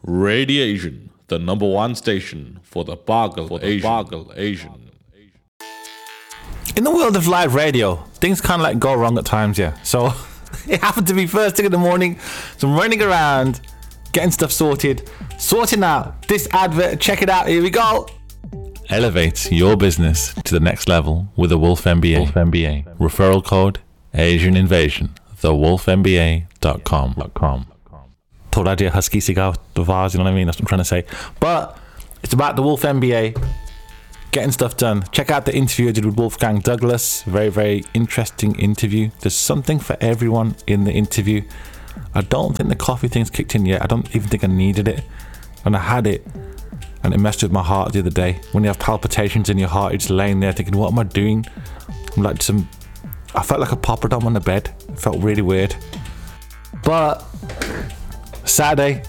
Radiation, the number one station for the Bagal Asian. In the world of live radio, things kind of like go wrong at times, yeah. So it happened to be first thing in the morning, so I'm running around, getting stuff sorting out this advert. Check it out, here we go. Elevate your business to the next level with the Wolf MBA. Referral code Asian Invasion. TheWolfMBA.com. Thought I'd do a husky cigar the vase, you know what I mean? That's what I'm trying to say. But it's about the Wolf MBA, getting stuff done. Check out the interview I did with Wolfgang Douglas. Very, very interesting interview. There's something for everyone in the interview. I don't think the coffee thing's kicked in yet. I don't even think I needed it. And I had it, and it messed with my heart the other day. When you have palpitations in your heart, you're just laying there thinking, what am I doing? I'm like I felt like a popperdom on the bed. It felt really weird. But Saturday,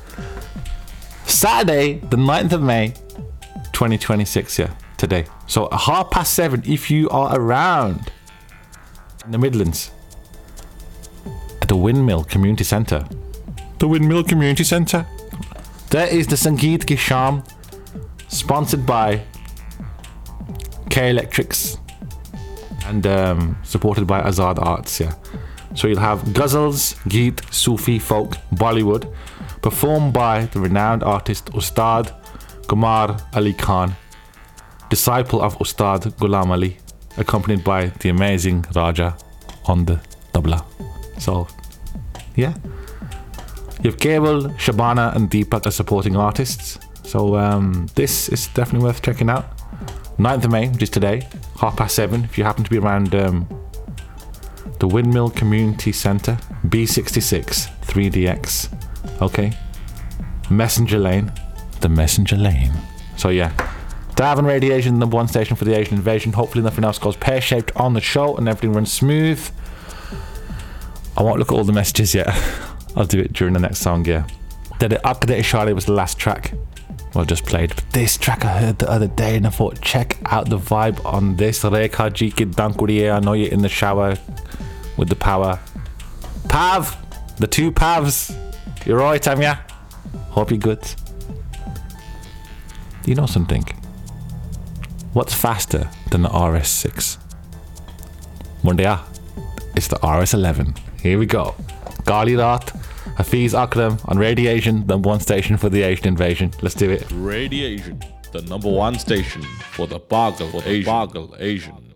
the 9th of May, 2026, yeah, today. So at 7:30, if you are around in the Midlands, at the Windmill Community Centre. The Windmill Community Centre. There is the Sangeet Ki Sham, sponsored by K Electrics and supported by Azad Arts, yeah. So you'll have ghazals, geet, Sufi, folk, Bollywood, performed by the renowned artist Ustad Gumar Ali Khan, disciple of Ustad Ghulam Ali, accompanied by the amazing Raja on the tabla. So, yeah. You have Cable, Shabana and Deepak as supporting artists. So this is definitely worth checking out. 9th of May, which is today, 7:30, if you happen to be around the Windmill Community Centre, B66 3DX. Okay. Messenger Lane. The Messenger Lane. So yeah. Davin Radiation, number one station for the Asian Invasion. Hopefully nothing else goes pear-shaped on the show and everything runs smooth. I won't look at all the messages yet. I'll do it during the next song, yeah. Akadeti Shari was the last track. Well, just played. But this track I heard the other day and I thought, check out the vibe on this. Rekha Ji Ki Dankuriye. I know you're in the shower with the power. Pav! The two Pavs. You're right, Amya. Hope you're good. Do you know something? What's faster than the RS6? Mundia. It's the RS11. Here we go. Gali Raat, Hafiz Akram on Radiation, the one station for the Asian Invasion. Let's do it. Radiation, the number one station for the Bagal Asian.